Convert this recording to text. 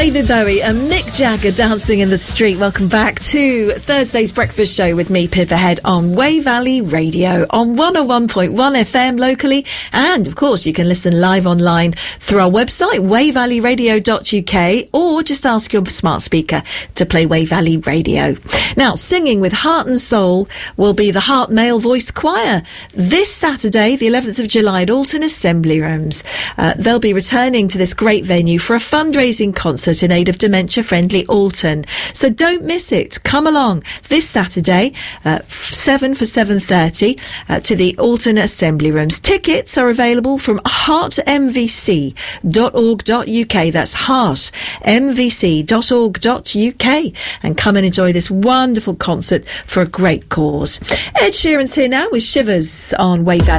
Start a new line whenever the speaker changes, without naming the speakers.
David Bowie and Mick Jagger dancing in the street. Welcome back to Thursday's breakfast show with me, Pippa Head, on Wey Valley Radio on 101.1 FM locally. And of course, you can listen live online through our website, wayvalleyradio.uk, or just ask your smart speaker to play Wey Valley Radio. Now, singing with heart and soul will be the Heart Male Voice Choir this Saturday, the 11th of July at Alton Assembly Rooms. They'll be returning to this great venue for a fundraising concert in aid of dementia-friendly Alton. So don't miss it. Come along this Saturday, 7 for 7:30, to the Alton Assembly Rooms. Tickets are available from heartmvc.org.uk. That's heartmvc.org.uk. And come and enjoy this wonderful concert for a great cause. Ed Sheeran's here now with Shivers on Wey Valley.